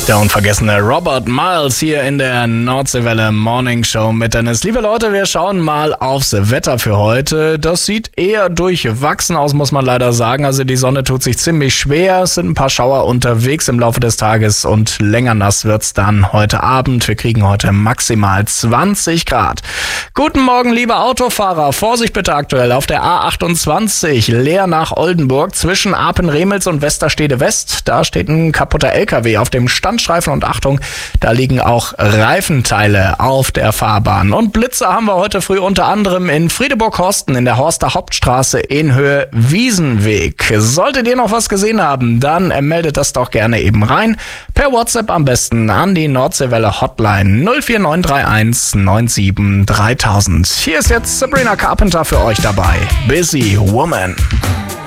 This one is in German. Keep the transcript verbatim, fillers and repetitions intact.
Der unvergessene Robert Miles hier in der Nordseewelle Morning Show mit Dennis. Liebe Leute, wir schauen mal aufs Wetter für heute. Das sieht eher durchwachsen aus, muss man leider sagen. Also die Sonne tut sich ziemlich schwer. Es sind ein paar Schauer unterwegs im Laufe des Tages und länger nass wird's dann heute Abend. Wir kriegen heute maximal zwanzig Grad. Guten Morgen, liebe Autofahrer. Vorsicht bitte aktuell auf der A achtundzwanzig Leer nach Oldenburg zwischen Apen-Remels und Westerstede West. Da steht ein kaputter L K W auf dem Stand. Streifen und Achtung, da liegen auch Reifenteile auf der Fahrbahn. Und Blitze haben wir heute früh unter anderem in Friedeburg-Horsten in der Horster Hauptstraße in Höhe Wiesenweg. Solltet ihr noch was gesehen haben, dann meldet das doch gerne eben rein. Per WhatsApp am besten an die Nordseewelle Hotline null vier neun drei eins neun sieben dreitausend. Hier ist jetzt Sabrina Carpenter für euch dabei. Busy Woman.